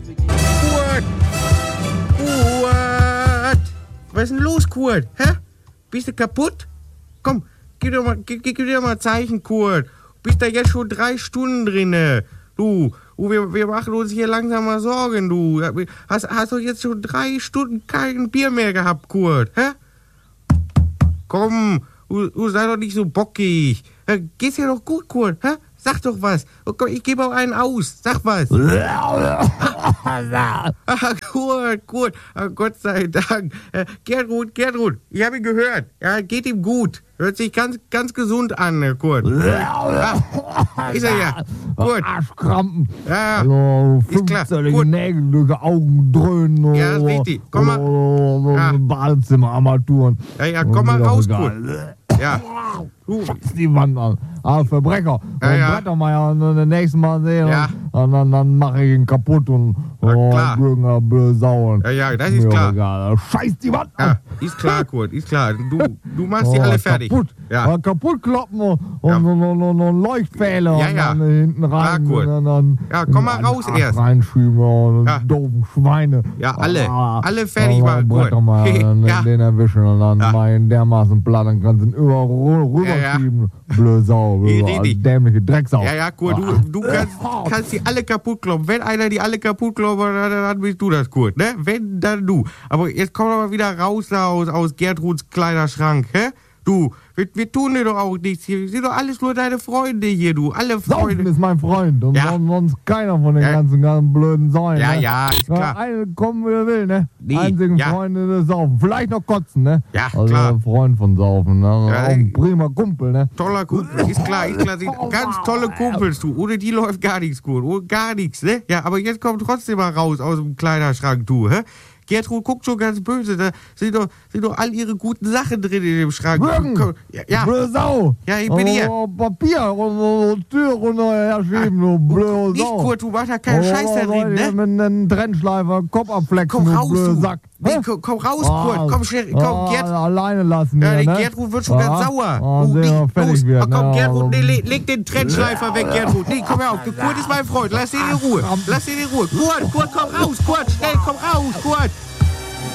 Kurt! Kurt! Was ist denn los, Kurt? Hä? Bist du kaputt? Komm, gib dir mal ein Zeichen, Kurt. Bist da jetzt schon 3 Stunden drinne. Du, wir machen uns hier langsam mal Sorgen, du. Hast du jetzt schon 3 Stunden kein Bier mehr gehabt, Kurt? Hä? Komm, du sei doch nicht so bockig. Geht's dir doch gut, Kurt? Hä? Sag doch was. Oh, komm, ich gebe auch einen aus. Sag was. Kurt. Gott sei Dank. Gertrud, ich habe ihn gehört. Ja, geht ihm gut. Hört sich ganz, ganz gesund an, Kurt. Ist er ja. Kurt. Arschkrampen. Ja, also, ist klar. Gut. Nägel, Augen dröhnen. Ja, ist richtig. Komm mal. Ja. Badezimmerarmaturen. Ja, komm mal raus, Kurt. Ja. Scheiß die Wand an. Verbrecher. Ja. Brettermeier das nächste Mal sehen. Ja. Und dann mache ich ihn kaputt und klar. Bürger Sauen. Ja, das ist klar. Egal. Scheiß die Wand an. Ja, ist klar, Kurt, ist klar. Du machst die alle fertig. Kaputt. Ja. Kaputt kloppen und Leuchtpfähle Ja. und dann hinten rein. Klar, Kurt. Und dann Ja, komm mal raus erst. Reinschieben und doofen Schweine. Ja, alle fertig machen, Kurt. Ja. Den erwischen und dann mal dermaßen platt, dann kannst du ihn rüberschieben. Blöde Sau, dämliche Drecksau. Ja, Kurt, du kannst die alle kaputt kloppen. Wenn einer die alle kaputt kloppt, dann bist du das, Kurt, ne? Wenn, dann du. Aber jetzt komm doch mal wieder raus aus Gertruds Kleiderschrank, hä? Du, wir tun dir doch auch nichts hier. Wir sind doch alles nur deine Freunde hier, du. Alle Freunde. Saufen ist mein Freund und sonst keiner von den ganzen blöden Säulen. Ja, ist klar. Eine kommen, wie er will, ne? Nee, Einzigen Freunde des Saufen. Vielleicht noch kotzen, ne? Ja, also klar. Freund von Saufen, ne? Ja, auch ein prima Kumpel, ne? Toller Kumpel, ist klar. Sind ganz tolle Kumpels, du. Ohne die läuft gar nichts gut. Ohne gar nichts, ne? Ja, aber jetzt komm trotzdem mal raus aus dem Kleiderschrank, du, hä? Gertrud guckt schon ganz böse. Da sind doch all ihre guten Sachen drin in dem Schrank. Ja. Blöde Sau. Ja, ich bin hier. Papier und Tür runterher schieben, du blöde Sau. Nicht, Kurt, du machst da keinen Scheiß da drin, ne? Mit einem Trennschleifer, Kopf abflexen, komm raus, blöde du. Sack. Nee, komm raus, Kurt. Komm, schnell. Komm, Gertrud. Alleine lassen. Ja, die ne? Gertrud wird schon ganz sauer. Fertig wird. Komm, Gertrud, leg den Trennschleifer weg, Gertrud. Nee, komm her auf. Kurt ist mein Freund. Lass ihn in Ruhe. Kurt, komm raus. Kurt, schnell, komm raus, Kurt.